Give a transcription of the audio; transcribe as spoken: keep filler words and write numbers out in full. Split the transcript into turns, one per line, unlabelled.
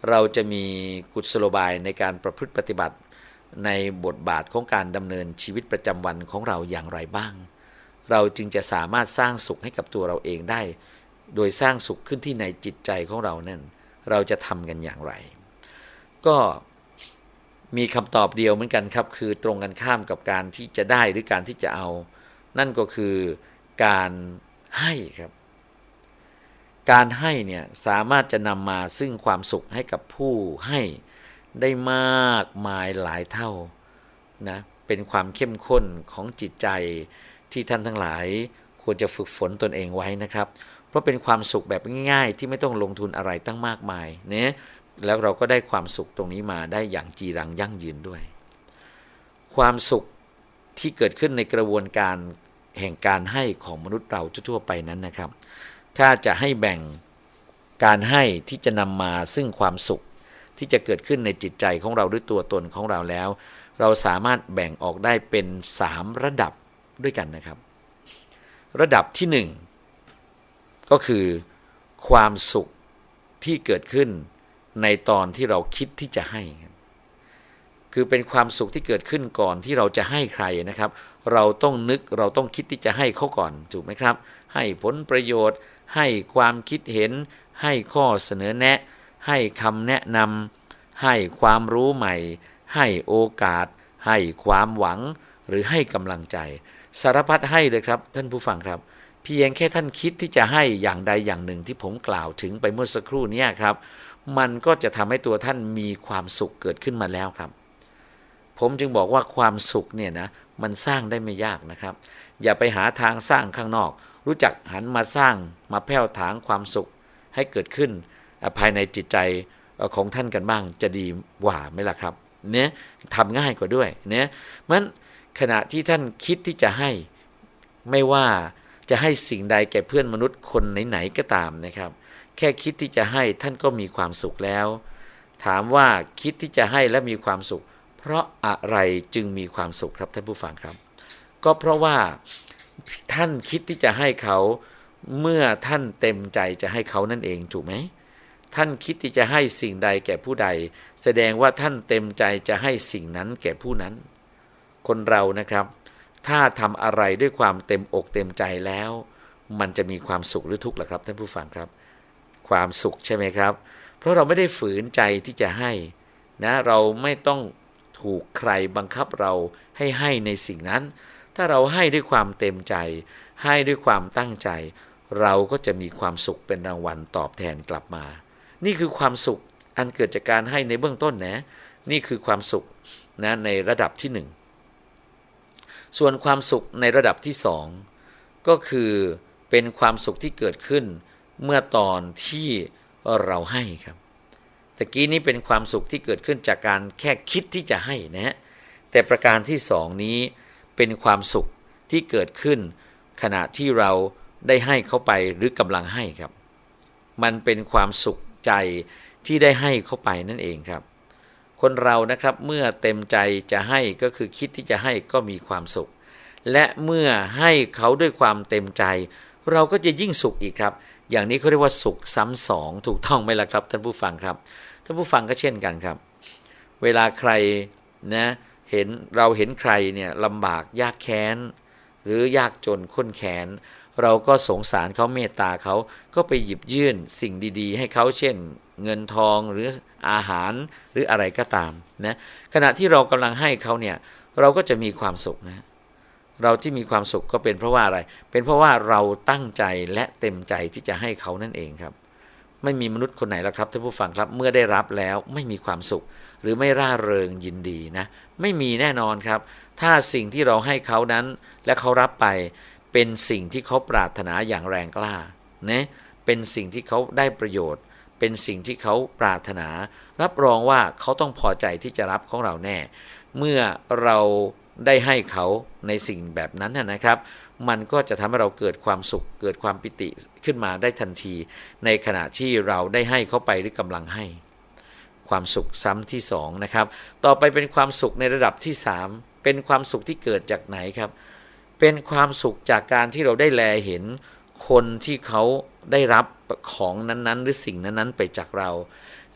เราจะมีกุศโลบายในการประพฤติปฏิบัติในบทบาทของการดำเนินชีวิตประจำวันของเราอย่างไรบ้างเราจึงจะสามารถสร้างสุขให้กับตัวเราเองได้โดยสร้างสุขขึ้นที่ในจิตใจของเรานั่นเราจะทำกันอย่างไรก็มีคำตอบเดียวเหมือนกันครับคือตรงกันข้ามกับการที่จะได้หรือการที่จะเอานั่นก็คือการให้ครับการให้เนี่ยสามารถจะนำมาซึ่งความสุขให้กับผู้ให้ได้มากมายหลายเท่านะเป็นความเข้มข้นของจิตใจที่ท่านทั้งหลายควรจะฝึกฝนตนเองไว้นะครับเพราะเป็นความสุขแบบง่ายๆที่ไม่ต้องลงทุนอะไรตั้งมากมายเนี่ยแล้วเราก็ได้ความสุขตรงนี้มาได้อย่างจีรังยั่งยืนด้วยความสุขที่เกิดขึ้นในกระบวนการแห่งการให้ของมนุษย์เราทั่วๆไปนั้นนะครับถ้าจะให้แบ่งการให้ที่จะนำมาซึ่งความสุขที่จะเกิดขึ้นในจิตใจของเราด้วยตัวตนของเราแล้วเราสามารถแบ่งออกได้เป็นสามระดับด้วยกันนะครับระดับที่หนึ่งก็คือความสุขที่เกิดขึ้นในตอนที่เราคิดที่จะให้คือเป็นความสุขที่เกิดขึ้นก่อนที่เราจะให้ใครนะครับเราต้องนึกเราต้องคิดที่จะให้เขาก่อนถูกไหมครับให้ผลประโยชน์ให้ความคิดเห็นให้ข้อเสนอแนะให้คำแนะนำให้ความรู้ใหม่ให้โอกาสให้ความหวังหรือให้กำลังใจสารพัดให้เลยครับท่านผู้ฟังครับเพียงแค่ท่านคิดที่จะให้อย่างใดอย่างหนึ่งที่ผมกล่าวถึงไปเมื่อสักครู่นี้ครับมันก็จะทำให้ตัวท่านมีความสุขเกิดขึ้นมาแล้วครับผมจึงบอกว่าความสุขเนี่ยนะมันสร้างได้ไม่ยากนะครับอย่าไปหาทางสร้างข้างนอกรู้จักหันมาสร้างมาแผ่วถางความสุขให้เกิดขึ้นภายในจิตใจของท่านกันบ้างจะดีกว่าไหมล่ะครับเนี่ยทำง่ายกว่าด้วยเนี่ยมันขณะที่ท่านคิดที่จะให้ไม่ว่าจะให้สิ่งใดแก่เพื่อนมนุษย์คนไหนๆก็ตามนะครับแค่คิดที่จะให้ท่านก็มีความสุขแล้วถามว่าคิดที่จะให้และมีความสุขเพราะอะไรจึงมีความสุขครับท่านผู้ฟังครับก็เพราะว่าท่านคิดที่จะให้เขาเมื่อท่านเต็มใจจะให้เขานั่นเองถูกไหมท่านคิดที่จะให้สิ่งใดแก่ผู้ใดแสดงว่าท่านเต็มใจจะให้สิ่งนั้นแก่ผู้นั้นคนเรานะครับถ้าทำอะไรด้วยความเต็มอกเต็มใจแล้วมันจะมีความสุขหรือทุกข์ล่ะครับท่านผู้ฟังครับความสุขใช่ไหมครับเพราะเราไม่ได้ฝืนใจที่จะให้นะเราไม่ต้องถูกใครบังคับเราให้ให้ในสิ่งนั้นถ้าเราให้ด้วยความเต็มใจให้ด้วยความตั้งใจเราก็จะมีความสุขเป็นรางวัลตอบแทนกลับมานี่คือความสุขอันเกิดจากการให้ในเบื้องต้นนะนี่คือความสุขนะในระดับที่หนึ่งส่วนความสุขในระดับที่สองก็คือเป็นความสุขที่เกิดขึ้นเมื่อตอนที่เราให้ครับตะกี้นี้เป็นความสุขที่เกิดขึ้นจากการแค่คิดที่จะให้นะฮะแต่ประการที่สองนี้เป็นความสุขที่เกิดขึ้นขณะที่เราได้ให้เขาไปหรือกำลังให้ครับมันเป็นความสุขใจที่ได้ให้เขาไปนั่นเองครับคนเรานะครับเมื่อเต็มใจจะให้ก็คือคิดที่จะให้ก็มีความสุขและเมื่อให้เขาด้วยความเต็มใจเราก็จะยิ่งสุขอีกครับอย่างนี้เขาเรียกว่าสุขซ้ำสองถูกต้องไหมล่ะครับท่านผู้ฟังครับท่านผู้ฟังก็เช่นกันครับเวลาใครนะเห็นเราเห็นใครเนี่ยลำบากยากแค้นหรือยากจนข้นแค้นเราก็สงสารเขาเมตตาเขาก็ไปหยิบยื่นสิ่งดีๆให้เขาเช่นเงินทองหรืออาหารหรืออะไรก็ตามนะขณะที่เรากำลังให้เขาเนี่ยเราก็จะมีความสุขนะเราที่มีความสุขก็เป็นเพราะว่าอะไรเป็นเพราะว่าเราตั้งใจและเต็มใจที่จะให้เขานั่นเองครับไม่มีมนุษย์คนไหนหรอกครับท่านผู้ฟังครับเมื่อได้รับแล้วไม่มีความสุขหรือไม่ร่าเริงยินดีนะไม่มีแน่นอนครับถ้าสิ่งที่เราให้เขานั้นและเขารับไปเป็นสิ่งที่เขาปรารถนาอย่างแรงกล้านะเป็นสิ่งที่เขาได้ประโยชน์เป็นสิ่งที่เขาปรารถนารับรองว่าเขาต้องพอใจที่จะรับของเราแน่เมื่อเราได้ให้เขาในสิ่งแบบนั้นนะครับมันก็จะทำให้เราเกิดความสุขเกิดความปิติขึ้นมาได้ทันทีในขณะที่เราได้ให้เขาไปหรือกำลังให้ความสุขซ้ำที่สองนะครับต่อไปเป็นความสุขในระดับที่สามเป็นความสุขที่เกิดจากไหนครับเป็นความสุขจากการที่เราได้แลเห็นคนที่เขาได้รับของนั้นๆหรือสิ่งนั้นๆไปจากเรา